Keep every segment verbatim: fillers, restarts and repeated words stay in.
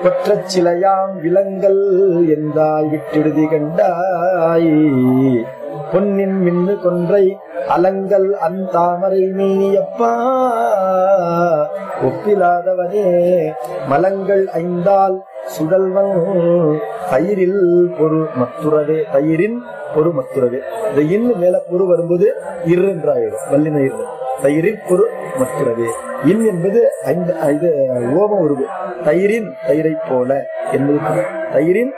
கொற்ற சிலையாம் விலங்கல் என்றாய் விட்டிடுதி கண்டாய் பொன்னின் மின்னு கொன்றை அலங்கல் அந்தாமரை மீனியப்பா ஒப்பிலாதவனே மலங்கள் ஐந்தால் சுடல்வன் தயிரில் பொறு மத்துறவே தயிரின் பொறு மத்துறவே இந்த இன்னு மேல பொறு வரும்போது இரு என்றாயிடும் வல்லின இரு தயிரின் பொறு மத்துறவே இன் என்பது ஐந்து இது ஓம உருவு தயிரின் தயிரை போல என்பது தயிரின்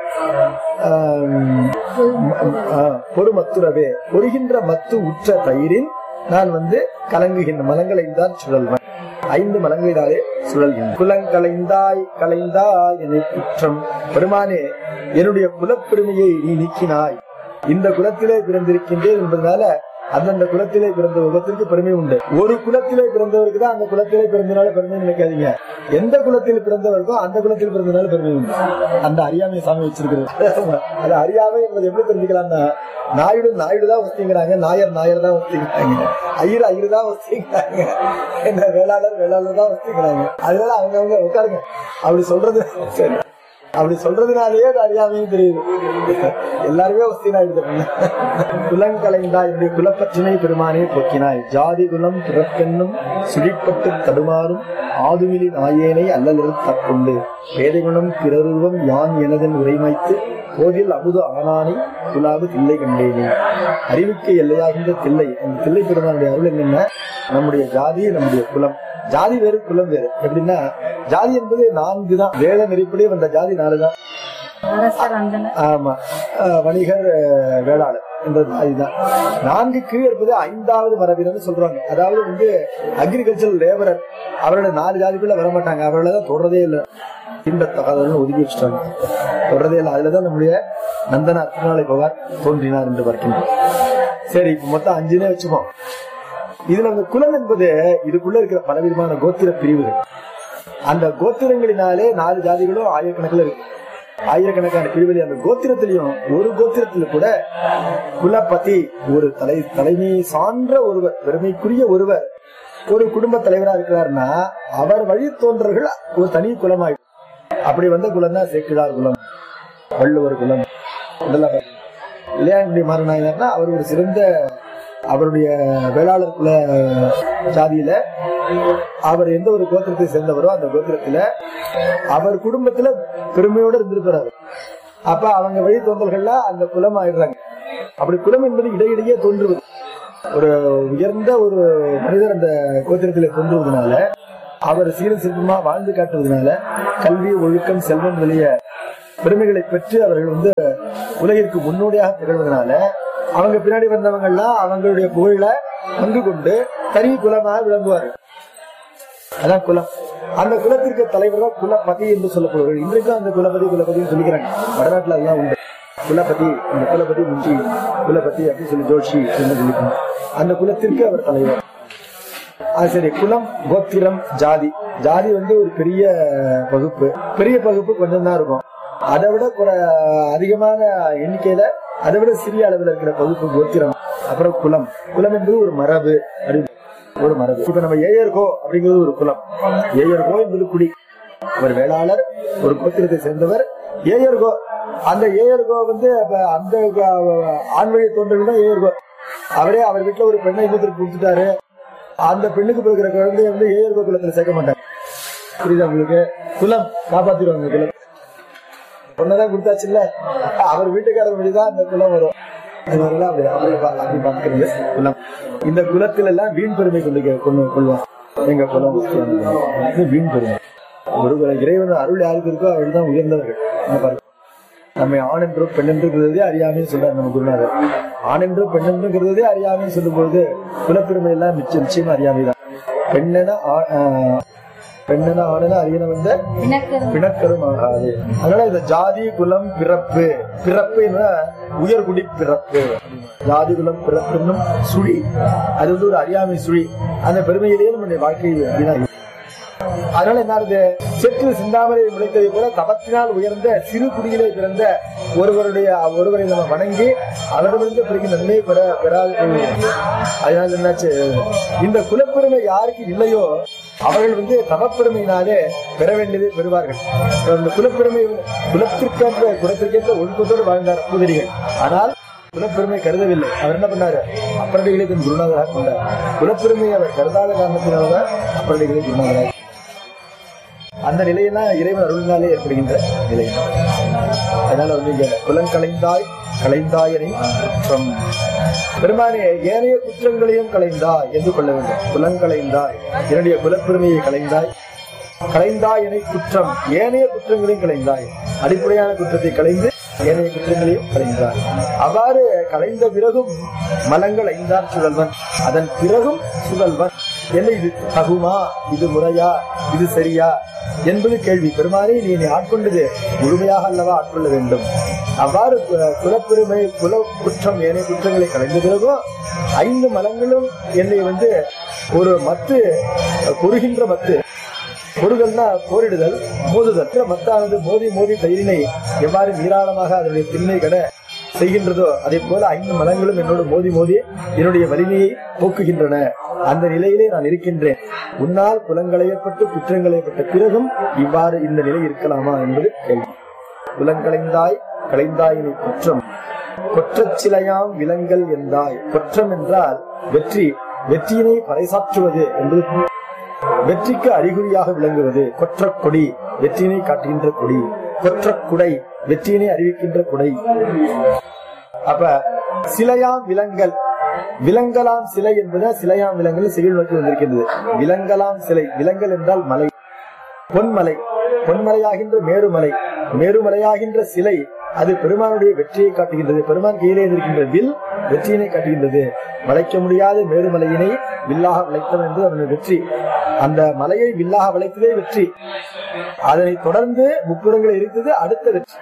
பொறு மத்துறவே பொறுகின்ற மத்து உற்ற தயிரின் நான் வந்து கலங்குகின்ற மலங்களை தான் சுழல்வன் ஐந்து மலங்களினாலே சுழல்கின்ற குலங்களைந்தாய் கலைந்தாய் என குற்றம் பெருமானே என்னுடைய குலப்பெருமையை நீ நீக்கினாய் இந்த குலத்திலே பிறந்திருக்கின்றேன் என்பதனால அந்தந்த குலத்திலே பிறந்த உலகத்திற்கு பெருமை உண்டு. ஒரு குலத்திலே பிறந்தவருக்கு தான் அந்த குலத்திலே பிறந்தனால பெருமை நினைக்காதீங்க. எந்த குலத்தில் பிறந்தவருக்கோ அந்த குலத்தில் பிறந்தனால பெருமை உண்டு. அந்த அறியாமை சாமி வச்சிருக்கிறது. அது அறியாமை என்பது எப்படி தெரிஞ்சுக்கலாம்னா, நாயுடு நாயுடு தான் ஒத்திங்கிறாங்க, நாயர் நாயர் தான் ஒத்திக்கிறாங்க, ஐயர் ஐயர் தான் ஒத்திக்கிறாங்க, என்ன வேளாளர் வேளாளர் தான் ஒத்திக்கிறாங்க. அதனால அவங்க அவங்க உட்காருங்க அப்படி சொல்றது சரி. அப்படி சொல்றதுனாலேயே அறியாமையும் தெரியுது. எல்லாருமே ஒத்தினாயிடுது. குலங்களைந்தாய் என்னுடைய குலப்பற்றினை பெருமானே போக்கினாய். ஜாதி குலம் பிறப்பென்னும் சுழிப்பட்டு தடுமாறும் ஆதுமிலி நாயேனை அல்லலில் தற்கொண்டு பேதை குணம் பிறருவம் யான் எனதன் உரைமைத்து கோதில் அமுது ஆனானை குலாபு தில்லை கண்டேனே. அறிவுக்கு எல்லையாகின்ற தில்லை, அந்த தில்லை பெருமானுடைய அருள் என்னன்னா, நம்முடைய ஜாதி நம்முடைய குலம். ஜாதி வேறு குலம் வேறு. எப்படின்னா, ஜாதி என்பது நான்கு தான். வேத நெறிப்படி வந்த ஜாதி நாலு தான். ஆமா, வணிகர் வேளாளர் என்ற ஜாதி தான். நான்கு கீழ் இருப்பது ஐந்தாவது மரபினர் சொல்றாங்க. அதாவது வந்து அக்ரிகல்ச்சர் லேபரர், அவரோட நாலு ஜாதிக்குள்ள வரமாட்டாங்க. அவரோட தான் தொடர்றதே இல்லை. இந்த தகவல் ஒதுக்கி வச்சுட்டாங்க, தொடர்றதே இல்லை. அதுலதான் நம்முடைய நந்தனார் திருநாளை பவார் தோன்றினார் என்று பார்க்கின்றோம். சரி, இப்ப மொத்தம் அஞ்சுனே வச்சுப்போம். இதுல அந்த குலம் என்பது இதுக்குள்ள இருக்கிற பலவிதமான கோத்திர பிரிவுகள். அந்த கோத்திரங்களினாலே நாலு ஜாதிகளும் ஆயிரக்கணக்கில் இருக்கு. ஆயிரக்கணக்கான பிரிவுகள் அந்த கோத்திரத்திலையும் ஒரு கோத்திரத்துல கூட குலபதி ஒரு தலை தலைமை சான்ற ஒருவர், பெருமைக்குரிய ஒருவர் ஒரு குடும்ப தலைவரா இருக்கிறார்னா அவர் வழி தோன்றர்கள் ஒரு தனி குலமாயிடும். அப்படி வந்த குலம் தான் சேக்கிழார் குலம், வள்ளுவர் குலம். இதெல்லாம் இளையாண்டி மாறனாயினா அவர் ஒரு சிறந்த அவருடைய வேளாளர் குல ஜாதியில அவர் எந்த ஒரு கோத்திரத்தை சேர்ந்தவரோ அந்த கோத்திரத்துல அவர் குடும்பத்துல பெருமையோட இருந்திருக்கிறார். அப்ப அவங்க வழி தோன்றல்கள்ல அந்த குலம் ஆயிடுறாங்க. அப்படி குலம் என்பது இடையிடையே தோன்றுவது. ஒரு உயர்ந்த ஒரு மனிதர் அந்த கோத்திரத்தில தோன்றுவதனால, அவர் சீர சிற்பமா வாழ்ந்து காட்டுவதனால, கல்வி ஒழுக்கம் செல்வம் வெளிய பெருமைகளை பெற்று அவர்கள் வந்து உலகிற்கு முன்னோடியாக திகழ்வதனால அவங்க பின்னாடி வந்தவங்க எல்லாம் அவங்களுடைய புகழ பங்கு கொண்டு தனி குலமாக விளங்குவார்கள். அதான் குலம். அந்த குலத்திற்கு தலைவர் தான் குலபதி என்று சொல்லப்படுவார்கள். இன்றைக்கும் அந்த குலபதி குலபதினு சொல்லிக்கிறாங்க. வடநாட்டுல அதெல்லாம் உண்டு. குலபதி, அந்த குலபதி முஞ்சி குலபதி அப்படின்னு சொல்லி ஜோஷி என்று சொல்லிக்கணும். அந்த குலத்திற்கு அவர் தலைவர். அது சரி. குலம், கோத்திரம், ஜாதி. ஜாதி வந்து ஒரு பெரிய பகுப்பு. பெரிய பகுப்பு கொஞ்சம் தான் இருக்கும். அதை விட அதிகமான எண்ணிக்கையில அதை விட சிறிய அளவில் இருக்கிற பகுப்பு கோத்திரம். அப்புறம் குலம். குலம் என்பது ஒரு மரபு, ஒரு மரபு. இப்ப நம்ம ஏயர்கோ அப்படிங்கிறது ஒரு குலம். ஏயர்கோ என்பது குடி. அவர் வேளாளர், ஒரு கோத்திரத்தை சேர்ந்தவர். ஏயர்கோ, அந்த ஏயர்கோ வந்து அந்த ஆண்வழி தோன்றல் தான் ஏயர்கோ. அவரே அவர் வீட்டுல ஒரு பெண்ணை இன்னொருத்தருக்கு கொடுத்துட்டாரு. அந்த பெண்ணுக்கு பிறகுற குழந்தைய வந்து ஏயர்கோ குலத்துல சேர்க்க மாட்டாங்க. புரியுதா உங்களுக்கு? குலம் காப்பாத்திடுவாங்க. குலம் பொண்ணதான் கொடுத்தாச்சு இல்ல, அவர் வீட்டுக்காரர் வழிதான் அந்த குலம் வரும். அப்படி பார்க்கிறது குலம். இந்த குலத்துல எல்லாம் வீண் பெருமை கொண்டு கொண்டு கொள்வான். எங்க குலம் வீண் பெருமை. ஒரு இறைவன் அருள் யாருக்கு இருக்கோ அவர்தான் உயர்ந்தவர்கள். நம்ம ஆண் என்றோ பெண் என்றுங்கிறதே அறியாமைன்னு சொல்றாரு நம்ம குருநாதர். ஆண் என்றோ பெண் என்றுங்கிறதே அறியாமைன்னு சொல்லும் பொழுது குலப்பெருமை எல்லாம் நிச்சயம் நிச்சயமா அறியாமைதான். பெண்ணென பெண்ணென ஆணுனா அறியன வந்த பிணக்கரும் ஆகாது. அதனால இந்த ஜாதி குலம் பிறப்பு, பிறப்பு உயர்குடி பிறப்பு, ஜாதி குலம் பிறப்புன்னும் சுழி, அது வந்து ஒரு அறியாமை சுழி. அந்த பெருமையிலேயே நம்முடைய வாழ்க்கை. அதனால என்ன ஆகுது, செற்று சிந்தாமரை முளைத்ததை போல தபத்தினால் உயர்ந்த சிறு குடியிலே பிறந்த ஒருவருடைய ஒருவரை நம்ம வணங்கி அவரிடமிருந்து பிறகு நன்மை பெற பெறாது. அதனால என்னாச்சு, இந்த குலப்பெருமை யாருக்கு இல்லையோ அவர்கள் வந்து தவப்பெருமையினாலே பெற வேண்டியதை பெறுவார்கள். அந்த குலப்பெருமை குலத்திற்கேற்ற குலத்திற்கேற்ற ஒழுக்கத்தோடு வாழ்ந்தார் பூதரிகள். ஆனால் குலப்பெருமை கருதவில்லை. அவர் என்ன பண்ணாரு? அப்பரடிகளை தன் குருநாதராக கொண்டார். குலப்பெருமை அவர் கருதாத காரணத்தினால்தான் அப்பரடிகளை குருநாதராக. அந்த நிலையெல்லாம் இறைவன் அருளினாலே ஏற்படுகின்ற நிலை. அதனால வந்து இங்க குலங்களைந்தாய் கலைந்தாயனை பெருமானே ஏனைய குற்றங்களையும் கலைந்தாய் என்று கொள்ள வேண்டும். குலங்களைந்தாய், என்னுடைய குலப்பெருமையை கலைந்தாய். கலைந்தாய் என குற்றம், ஏனைய குற்றங்களையும் கலைந்தாய். அடிப்படையான குற்றத்தை கலைந்து ஏனைய குற்றங்களையும் கலைந்தாய். அவ்வாறு கலைந்த பிறகும் மலங்கள் ஐந்தார் சுழல்வன், அதன் பிறகும் சுழல்வன். என்ன இது தகுமா, இது முறையா, இது சரியா என்பது கேள்வி. பெருமானே நீ என்னை ஆட்கொண்டது முழுமையாக அல்லவா ஆட்கொள்ள வேண்டும். அவ்வாறு குலப்பெருமை குல குற்றம் ஏனைய குற்றங்களை கலைந்த பிறகும் ஐந்து மலங்களும் என்னை வந்து ஒரு மத்து பொறுகின்ற மத்து, பொறுதல்னா போரிடுதல், மோதுதல். மத்தானது மோதி மோதி தயிரினை எவ்வாறு நீராளமாக அதனுடைய திண்மை கட செய்கின்றதோ அதே போல ஐந்து மலங்களும் என்னோடு மோதி மோதி என்னுடைய வலிமையை போக்குகின்றன. அந்த நிலையிலே நான் இருக்கின்றேன். உன்னால் குலங்களையப்பட்டு குற்றங்களையப்பட்ட பிறகும் இவ்வாறு இந்த நிலை இருக்கலாமா என்பது கேள்வி. குலங்களைந்தாய் கலைந்தாயினை குற்றம், கொற்றச் சிலையாம் விலங்கல் என்றாய். குற்றம் என்றால் வெற்றி, வெற்றியினை பறைசாற்றுவது என்பது, வெற்றிக்கு அறிகுறியாக விளங்குவது. கொற்ற கொடி, வெற்றியினை காட்டுகின்ற கொடி. கொற்ற குடை, வெற்றியினை அறிவிக்கின்ற குடை. அப்ப சிலையாம் விலங்கல், விலங்கலாம் சிலை என்பது சிலையாம் விலங்கல் செயல் நோக்கி வந்திருக்கின்றது. விலங்கலாம் சிலை, விலங்கல் என்றால் மலை, பொன்மலை, பொன்மலையாகின்ற மேருமலை, மேருமலையாகின்ற சிலை அது பெருமானுடைய வெற்றியை காட்டுகின்றது. பெருமான் கையிலே இருக்கின்ற வில் வெற்றியினை காட்டுகின்றது. வளைக்க முடியாத மேருமலையினை வில்லாக வளைத்தவன் என்று அவனுடைய வெற்றி. அந்த மலையை வில்லாக வளைத்ததே வெற்றி. அதனை தொடர்ந்து முப்புறங்களை இருந்தது அடுத்த வெற்றி.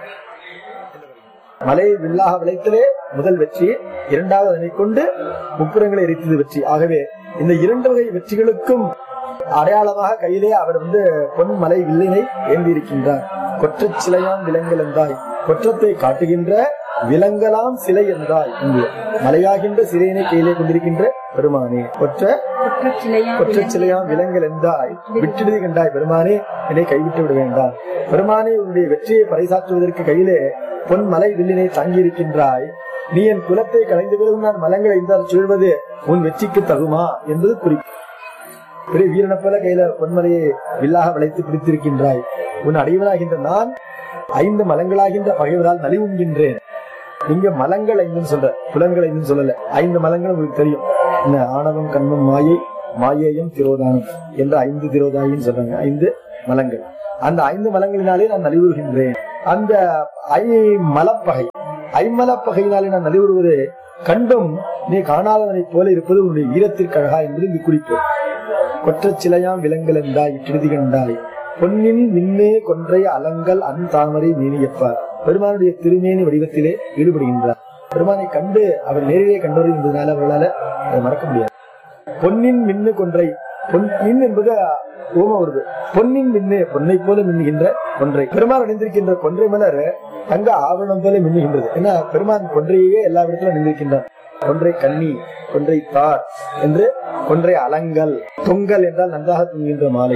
மலையை வில்லாக வளைத்தலே முதல் வெற்றி, இரண்டாவது அதனை கொண்டு முப்புறங்களை எரித்தது வெற்றி. ஆகவே இந்த இரண்டு வகை வெற்றிகளுக்கும் அடையாளமாக கையிலே அவர் வந்து பொன் மலை வில்லினை ஏந்தி இருக்கின்றார். கொற்றச் சிலையாம் விலங்கல் என்றாய், கொற்றத்தை காட்டுகின்ற விலங்கலாம் சிலை என்றாய். இங்கு மலையாகின்ற சிலையினை கையிலே கொண்டிருக்கின்ற பெருமானே, கொற்ற கொற்றச் சிலையாம் விலங்கல் என்றாய், விட்டுடுதி கண்டாய். பெருமானே என்னை கைவிட்டு விட வேண்டாம். பெருமானே உன்னுடைய வெற்றியை பறைசாற்றுவதற்கு கையிலே பொன் மலை வில்லினை தாங்கி இருக்கின்றாய். நீ என் குலத்தை கலைந்த பிறகு நான் மலங்களை இருந்தால் சொல்வது உன் வெற்றிக்கு தகுமா என்பது குறிப்பு. பெரிய வீரனை போல கையில பொன்மலையை வில்லாக வளைத்து பிடித்திருக்கின்றாய். உன் அடைவனாகின்ற நான் ஐந்து மலங்களாகின்ற பகைவரால் நலிவுகின்றேன். இங்க மலங்கள் ஐந்துன்னு சொல்ற, புலன்கள் ஐந்துன்னு சொல்லல. ஐந்து மலங்கள் உங்களுக்கு தெரியும். என்ன ஆணவம், கண்மம், மாயை, மாயேயம், திரோதானம் என்ற ஐந்து திரோதாயின்னு சொல்றாங்க. ஐந்து மலங்கள். அந்த ஐந்து மலங்களினாலே நான் நலிவுறுகின்றேன். அந்த ஐ மலப்பகை, ஐமலப்பகையினாலே நான் நலிவுறுவது கண்டும் நீ காணாதவனை போல இருப்பது உன்னுடைய வீரத்திற்கு அழகா என்பது இங்கு குறிப்பு. கொற்றச் சிலையாம் விலங்கல் என்றாய், விட்டுடுதி கண்டாய். பொன்னின் மின்னே கொன்றை அலங்கல் அன் தாமரை மீனியப்பார். பெருமானுடைய திருமேனி வடிவத்திலே ஈடுபடுகின்றார். பெருமானை கண்டு அவர் நேரிலே கண்டோர் என்பதனால அவர்களால அதை மறக்க முடியாது. பொன்னின் மின்னு கொன்றை, பொன் மின் என்பது ஓம வருது. பொன்னின் மின்னே, பொன்னை போல மின்னுகின்ற கொன்றை. பெருமான் அணிந்திருக்கின்ற கொன்றை மலர் தங்க ஆவரணம் போல மின்னுகின்றது. ஏன்னா பெருமான் கொன்றையே எல்லா இடத்திலும் அணிந்திருக்கின்றார். கொன்றை கண்ணி, கொன்றை தார் என்று, கொன்றை அலங்கல், தொங்கல் என்றால் நன்றாக தொங்குகின்ற மாலை.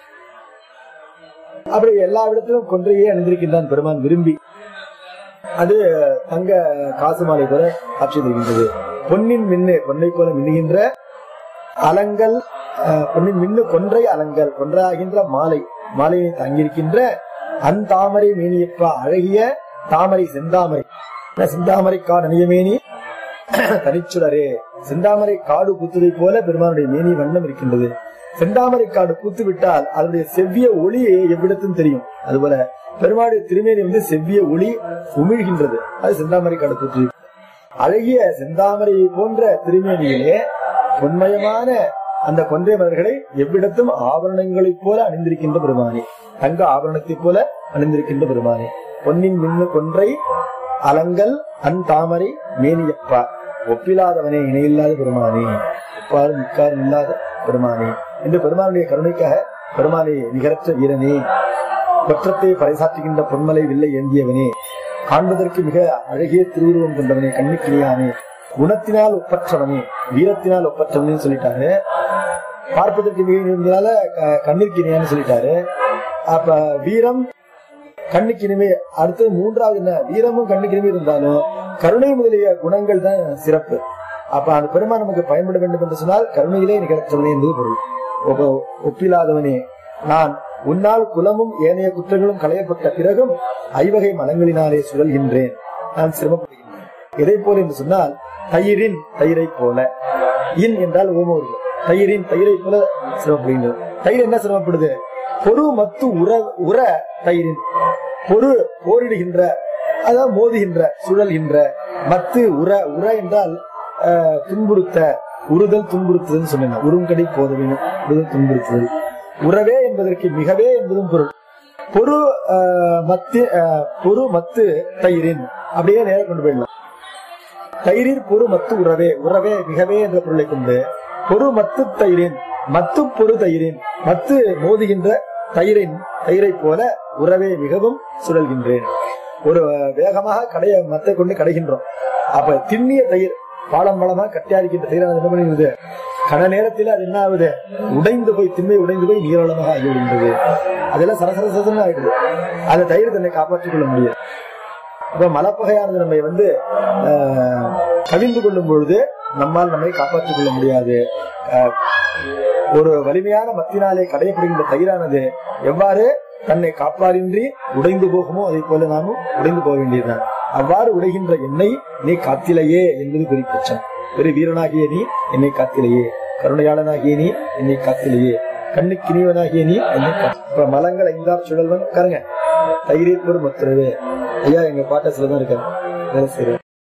அப்படி எல்லா இடத்திலும் கொன்றையே அணிந்திருக்கின்றான் பெருமான் விரும்பி. அது தங்க காசு மாலை போல ஆட்சி தருகின்றது. பொன்னின் மின்னு, பொன்னை போல மின்னுகின்ற அலங்கல், பொன்னின் மின்னு கொன்றை அலங்கல், கொன்றையாகின்ற மாலை, மாலையை தங்கியிருக்கின்ற அந் தாமரை மேனியப்பா, அழகிய தாமரை செந்தாமரை, செந்தாமரை காடு அணியமேனி தனிச்சுடரே. செந்தாமரை காடு பூத்ததை போல பெருமானுடைய மேனி வண்ணம் இருக்கின்றது. செந்தாமரை காடு பூத்து விட்டால் அதனுடைய செவ்விய ஒளியை எவ்விடத்தும் தெரியும். அதுபோல பெருமாளுடைய திருமேனி வந்து செவ்விய ஒளி உமிழ்கின்றது. அது செந்தாமரை காடு பூத்து. அழகிய செந்தாமரை போன்ற திருமேனியிலே பொன்மயமான அந்த கொன்றை மலர்களை எவ்விடத்தும் ஆபரணங்களைப் போல அணிந்திருக்கின்ற பெருமானே, தங்க ஆபரணத்தைப் போல அணிந்திருக்கின்ற பெருமானே. பொன்னின் மின்னு கொன்றை அலங்கல் அன் தாமரை மேனியப்பா, ஒப்பில்லாதவனே, இணையில்லாத பெருமானே, ஒப்பாறு மிக்காரும் இல்லாத பெருமானே என்று பெருமானுடைய கருணைக்காக பெருமானே நிகரற்ற வீரனே, கொற்றத்தை பறைசாற்றுகின்ற பொன்மலை வில்லை ஏந்தியவனே, காண்பதற்கு மிக அழகிய திருவுருவம் கொண்டவனே, கண்ணுக்கிளியானே, குணத்தினால் ஒப்பற்றவனே, வீரத்தினால் ஒப்பற்றவனே சொல்லிட்டாரு. பார்ப்பதற்கு மிக இருந்ததால கண்ணிற்கு இணையான்னு சொல்லிட்டாரு. அப்ப வீரம் கண்ணுக்கு இனிமே. அடுத்து மூன்றாவது என்ன, வீரமும் கண்ணுக்கு இனிமே இருந்தாலும் கருணை முதலிய குணங்கள் தான் சிறப்பு. அப்ப அந்த பெருமான் நமக்கு பயன்பட வேண்டும் என்று சொன்னால் கருணையிலே நிகழ்த்தவனே என்பது பொருள். ஒப்பில்லாதவனே, நான் உன்னால் குலமும் ஏனைய குற்றங்களும் களையப்பட்ட பிறகும் ஐவகை மலங்களினாலே சுழல்கின்றேன், நான் சிரமப்படுகின்றேன். எதை போல என்று சொன்னால் தயிரின் தயிரை போல. இன் என்றால் ஓமோர், தயிரின் தயிரை போல சிரமப்படுகின்றது. தயிர் என்ன சிரமப்படுது? பொறு மத்து உற உற தயிரின் பொறு போரிடுகின்ற, அதாவது மோதுகின்ற, சுழல்கின்ற. மத்து உற உற என்றால் துன்புறுத்த, உறுதல் துன்புறுத்துதல் சொன்ன உருங்கடி போதவினும் உறுதல் துன்புறுத்துதல். உறவே என்பதற்கு மிகவே என்பதும் பொருள். பொறு மத்து பொறு மத்து தயிரின் அப்படியே நேர கொண்டு போயிடலாம். தயிரின் பொறு மத்து உறவே, உறவே மிகவே என்ற பொருளை கொண்டு பொறு மத்து தயிரின், மத்து பொறு தயிரின், மத்து மோதுகின்ற தயிரின் தயிரை போல உறவே மிகவும் சுழல்கின்றேன். ஒரு வேகமாக கடைய மத்தை கொண்டு கடைகின்றோம். அப்ப திண்ணிய தயிர் பாலம் பாலமா கட்டியாரிக்கின்ற தயிரானது என்ன பண்ணுகிறது? கன நேரத்தில் அது என்ன ஆகுது? உடைந்து போய், திண்மை உடைந்து போய் நீரளமாக ஆகிவிடுகிறது. அதெல்லாம் சரசரசன ஆகிடுது. அந்த தயிர் தன்னை காப்பாற்றிக் கொள்ள முடியாது. அப்ப மலப்பகையானது நம்மை வந்து ஆஹ் கவிழ்ந்து கொள்ளும் பொழுது நம்மால் நம்மை காப்பாற்றிக் கொள்ள முடியாது. ஒரு வலிமையான மத்தினாலே கடையப்படுகின்ற தயிரானது எவ்வாறு தன்னை காப்பாரின்றி உடைந்து போகுமோ அதை போல நாமும் உடைந்து போக வேண்டியதுதான். அவ்வாறு உடைகின்ற என்னை நீ காத்திலையே என்பது குறிப்பச்சம். ஒரு வீரனாகிய நீ என்னை காத்திலையே, கருணையாளனாகிய நீ என்னை காத்திலையே, கண்ணுக்கினிவனாகிய நீ என்னை இப்ப மலங்கள் ஐந்தார் சுழல்வன் உட்காருங்க. தயிரில் ஒரு மத்துறவே ஐயா எங்க பாட்ட சிலதான் இருக்காங்க.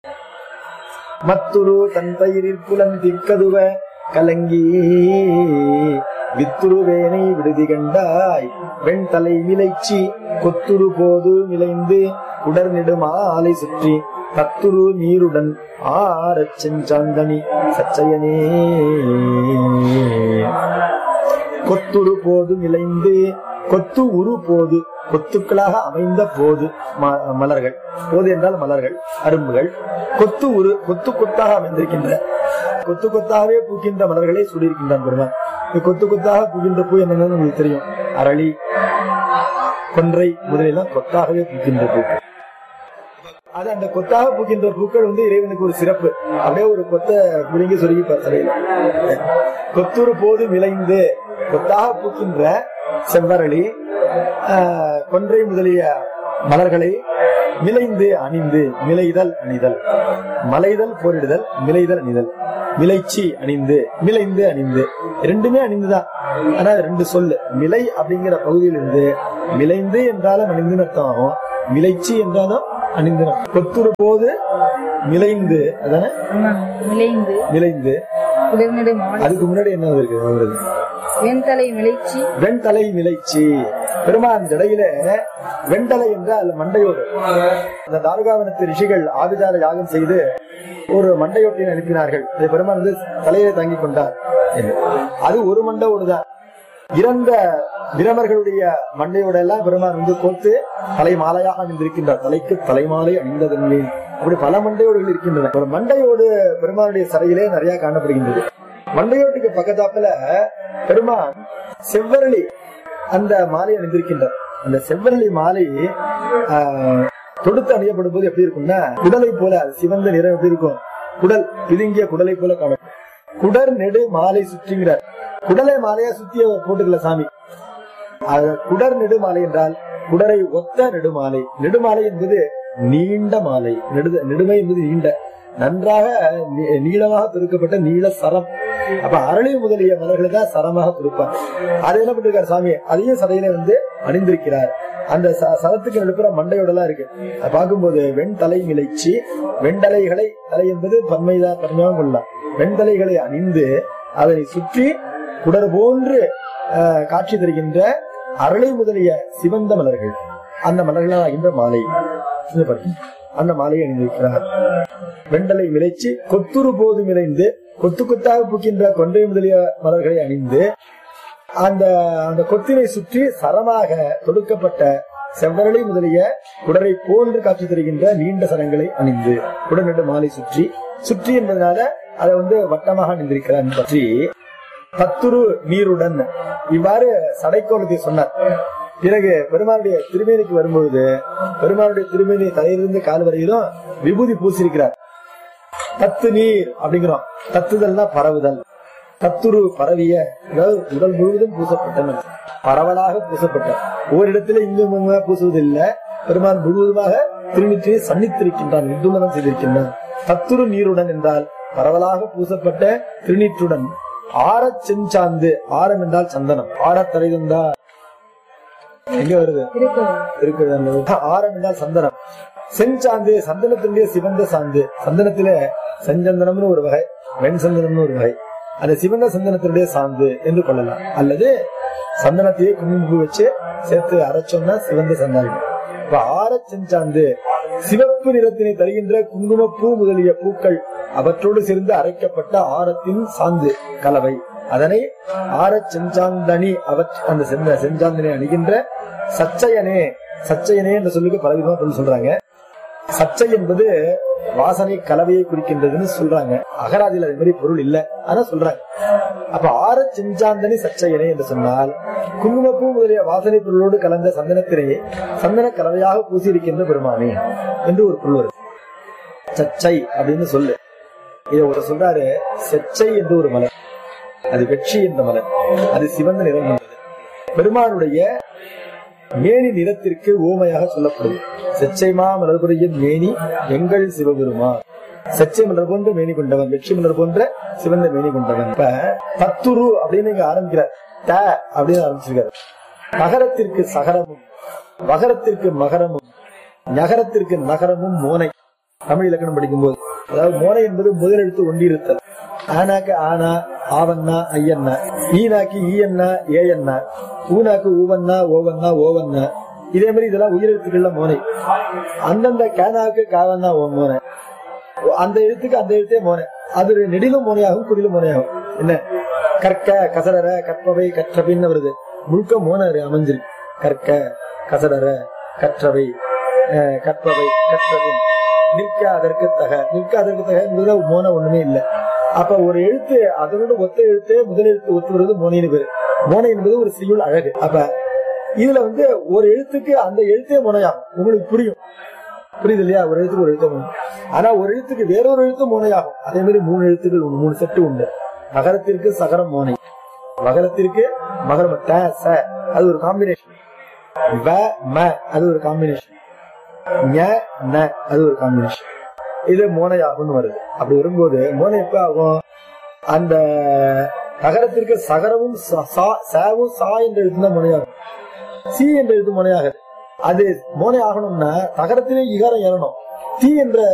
மத்துரு தன் தயிரில் புலன் திக்கதுவ கலங்கி வித்துரு வேனை விடுதி கண்டாய் வெண் தலை விளைச்சி கொத்துரு போது விளைந்து உடர் நெடுமா ஆலை சுற்றி தத்துரு நீருடன் ஆரச் செஞ்சாந்தனி சச்சயனே. கொத்துரு போது விளைந்து, கொத்து உரு போது, கொத்துக்களாக அமைந்த போது மலர்கள், போது என்றால் மலர்கள், அரும்புகள். கொத்து உரு, கொத்து கொத்தாக அமைந்திருக்கின்ற, கொத்து கொத்தாகவே பூக்கின்ற மலர்களை சூடியிருக்கின்றான் பெருமான். கொத்து கொத்தாக பூக்கின்ற பூ என்னன்னு உங்களுக்கு தெரியும். அரளி, கொன்றை முதலெல்லாம் கொத்தாகவே பூக்கின்ற பூக்கள். அது அந்த கொத்தாக பூக்கின்ற பூக்கள் வந்து இறைவனுக்கு ஒரு சிறப்பு. அப்படியே ஒரு கொத்த புளிங்க சொல்லி தலையில கொத்துரு போது விளைந்து கொத்தாக பூக்கின்ற செவ்வரளி, கொன்றை முதலிய மலர்களை மிளைந்து அணிந்து, மிளைதல் அணிதல், மலைதல் போரிடுதல், மிளைதல் அணிதல், மிளைச்சி அணிந்து, மிளைந்து அணிந்து, ரெண்டுமே அணிந்துதான். ஆனா ரெண்டு சொல்லு. மிளை அப்படிங்கிற பகுதியில் இருந்து மிளைந்து என்றாலும் அணிந்துன்னு அர்த்தம் ஆகும், மிளைச்சி என்றாலும் அணிந்து. கொத்துரு போது மிளைந்து, அதான மிளைந்து மிளைந்து. அதுக்கு முன்னாடி என்ன இருக்கு? வெண்தலை மிளைச்சி, வெண்தலை மிளைச்சி. பெருமான் ஜடையில வெண்தலை என்றால் மண்டையோடு. அந்த தாருகாவனத்து ரிஷிகள் ஆபிதார யாகம் செய்து ஒரு மண்டையோட்டினை அனுப்பினார்கள். அதை பெருமான் வந்து தலையில தாங்கி கொண்டார். அது ஒரு மண்டையோடுதான். இறந்த பிரமர்களுடைய மண்டையோட எல்லாம் பெருமான் வந்து கோத்து தலை மாலையாக அணிந்திருக்கின்றார். தலைக்கு தலைமாலை அணிந்ததன்மே. அப்படி பல மண்டையோடுகள் இருக்கின்றன. ஒரு மண்டையோடு பெருமானுடைய சரையிலே நிறைய காணப்படுகின்றது. மண்டையோட்டுக்கு பக்கத்தாப்புல பெருமான் செவ்வரளி அந்த மாலை அணிந்திருக்கின்றார். அந்த செவ்வரளி மாலை ஆஹ் தொடுத்து அணியப்படும் போது எப்படி இருக்கும்னா குடலை போல, சிவந்த நிறம் எப்படி இருக்கும்? குடல் பிதுங்கிய குடலை போல காணும். குடர் நெடு மாலை சுற்றிங்கிறார். குடலை மாலையா சுத்திய போட்டுக்கல சாமி. குடர் நெடுமாலை என்றால் குடரை ஒத்த நெடுமாலை. நெடுமாலை என்பது நீண்ட மாலை. நெடு நெடுமை என்பது நீண்ட, நன்றாக நீளமாக துருக்கப்பட்ட நீள சரம். அப்ப அரளி முதலிய மலர்களை தான் சரமாக துருப்பார். அதை என்ன பண்ணிருக்காரு சாமி? அதையும் சதையில வந்து அணிந்திருக்கிறார். அந்த சரத்துக்கு நடுப்புற மண்டையோடலாம் இருக்கு. பார்க்கும்போது வெண் தலை மிளைச்சி, வெண்டலைகளை, தலை என்பது பன்மைதான், பன்மையாக கொள்ளலாம். வெண்தலைகளை அணிந்து அதனை சுற்றி குடர் போன்று காட்சி தருகின்ற அரளி முதலிய சிவந்த மலர்கள், அந்த மலர்களால் ஆகின்ற மாலை, அந்த மாலையை அணிந்திருக்கிறார். வெண்டலை மிளைச்சி கொத்துரு போது மிளைந்து, கொத்து கொத்தாக பூக்கின்ற கொன்றை முதலிய மலர்களை அணிந்து அந்த அந்த கொத்தினை சுற்றி சரமாக தொடுக்கப்பட்ட செவ்வரளி முதலிய குடரை போன்று காட்சி தருகின்ற நீண்ட சரங்களை அணிந்து, குடநெடு மாலை சுற்றி, சுற்றி என்பதனால அதை வந்து வட்டமாக அணிந்திருக்கிறார் பற்றி பத்துரு நீருடன் இவ்வாறு சடைக்கோலத்தை சொன்னார். பிறகு பெருமானுடைய திருமேனிக்கு வரும்பொழுது பெருமானுடைய திருமேனி தலையிலிருந்து கால் வரையிலும் விபூதி பூசிருக்கிறார். தத்து நீர் அப்படிங்கிறோம். தத்துதல்னா பரவுதல். தத்துரு பரவிய, அதாவது உடல் முழுவதும் பூசப்பட்ட, பரவலாக பூசப்பட்ட, ஓரிடத்துல இங்கும் பூசுவதில்லை. பெருமான் முழுவதுமாக திருநீற்றை சன்னித்திருக்கின்றான், நிர்துலனம் செய்திருக்கின்றான். தத்துரு நீருடன் என்றால் பரவலாக பூசப்பட்ட திருநீற்றுடன். ஆரச் செஞ்சாந்து, ஆரம் என்றால் சந்தனம். ஆரத்தரை தந்தா எங்க வருது? ஆரம் என்றால் சந்தனம். செஞ்சாந்து சந்தனத்தினுடைய சிவந்த சாந்து. சந்தனத்தில செஞ்சந்தனம்னு ஒரு வகை, வெண் சந்தனம்னு ஒரு வகை. அந்த சிவந்த சந்தனத்தினுடைய சாந்து என்று கொள்ளலாம். அல்லது சந்தனத்தையே குங்குமப்பூ வச்சு சேர்த்து அரைச்சோம்னா சிவந்த சந்தனம். இப்ப ஆரச் செஞ்சாந்து சிவப்பு நிறத்தினை தருகின்ற குங்குமப்பூ முதலிய பூக்கள் அவற்றோடு சேர்ந்து அரைக்கப்பட்ட ஆரத்தின் சாந்து கலவை. அதனை ஆரச் செஞ்சாந்தனி, அவற்ற அந்த செஞ்சாந்தனை அணிகின்ற சச்சயனே. சச்சயனே என்ற சொல்லுக்கு பலவிதமா பொருள் சொல்றாங்க. சச்சை என்பது வாசனை கலவையை குறிக்கின்றதுன்னு சொல்றாங்க. அகராதியில் அது மாதிரி பொருள் இல்ல, ஆனா சொல்றாங்க. அப்ப ஆரச் செஞ்சாந்தனி சச்சயனே என்று சொன்னால் குங்குமப்பூ முதலிய வாசனை பொருளோடு கலந்த சந்தனத்தினை சந்தன கலவையாக பூசியிருக்கின்ற பெருமானே என்று ஒரு பொருள் வருது. சச்சை அப்படின்னு சொல்லு. இத ஒரு சொல்றாரு, செச்சை என்று ஒரு மலர், அது வெற்றி என்ற மலர், அது சிவந்த நிறம் கொண்டது. பெருமானுடைய மேனி நிறத்திற்கு ஓமையாக சொல்லப்படுது. செச்சை மா மலர்புரிய மேனி எங்கள் சிவபெருமான். செச்சை மலர் போன்ற மேனி கொண்டவன், வெற்றி மலர் போன்ற சிவந்த மேனி கொண்டவன். இப்ப பத்துரு அப்படின்னு இங்க ஆரம்பிக்கிறார். த அப்படின்னு ஆரம்பிச்சிருக்காரு. நகரத்திற்கு சகரமும், மகரத்திற்கு மகரமும், நகரத்திற்கு நகரமும் மோனை. தமிழ் இலக்கணம் படிக்கும் போது, அதாவது மோனை என்பது முதலெழுத்து ஒன்றிருத்தல். ஆனாக்கு ஆனா, ஆவண்ணா, ஐயண்ணா, ஈனாக்கு ஈயண்ணா, ஏயண்ணா, ஊனாக்கு ஊவண்ணா, ஓவண்ணா, ஓவண்ணா. இதே மாதிரி இதெல்லாம் உயிரெழுத்துக்கள்ல மோனை. அந்தந்த கேனாக்கு காவண்ணா மோனை, அந்த எழுத்துக்கு அந்த எழுத்தே மோனை. அது நெடிலும் மோனையாகும், குடிலும் மோனையாகும். என்ன கற்க கசடர கற்பவை கற்றபின்னு வருது. முழுக்க மோன அமைஞ்சிருக்கு. கற்க கசடர கற்றவை கற்பவை கற்றபின். நிற்க அதற்கு தக, நிற்க அதற்கு தக என்பதுல மோன ஒண்ணுமே இல்லை. அப்ப ஒரு எழுத்து அதனோட ஒத்த எழுத்தே முதல் எழுத்து ஒத்து வருவது மோனைன்னு பேரு. மோனை என்பது ஒரு செய்யுள் அழகு. அப்ப இதுல வந்து ஒரு எழுத்துக்கு அந்த எழுத்தே மோனையாகும். உங்களுக்கு புரியும், புரியுது இல்லையா? ஒரு எழுத்துக்கு ஒரு எழுத்து மோனை. ஆனா ஒரு எழுத்துக்கு வேறொரு எழுத்து மோனையாகும். அதே மாதிரி மூணு எழுத்துக்கள் உண்டு, மூணு செட்டு உண்டு. நகரத்திற்கு சகரம் மோனை, மகரத்திற்கு மகரம் த ச அது ஒரு காம்பினேஷன், வ ம அது ஒரு காம்பினேஷன், ஞ ந அது ஒரு காம்பினேஷன். இது மோனையாகும்னு வருது. அப்படி வரும்போது மோனை எப்ப ஆகும்? அந்த நகரத்திற்கு சகரமும் சாவும் சா என்ற எழுத்து தான் மோனையாகும். சி என்ற எழுத்து மோனையாகுது. அது மோனை ஆகணும்னா நகரத்திலே இகாரம் ஏறணும். தீ என்ற